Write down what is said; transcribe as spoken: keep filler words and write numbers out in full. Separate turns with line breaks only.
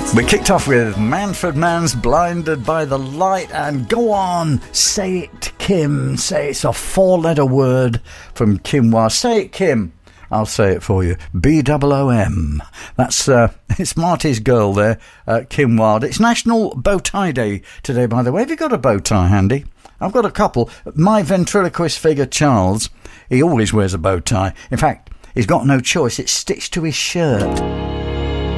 We kicked off with Manfred Mann's Blinded by the Light, and go on, say it, Kim. Say it's a four-letter word from Kim Wilde. Say it, Kim. I'll say it for you. B O O M. That's, uh, it's Marty's girl there, uh, Kim Wilde. It's National Bow Tie Day today, by the way. Have you got a bow tie handy? I've got a couple. My ventriloquist figure, Charles, he always wears a bow tie. In fact, he's got no choice. It's stitched to his shirt.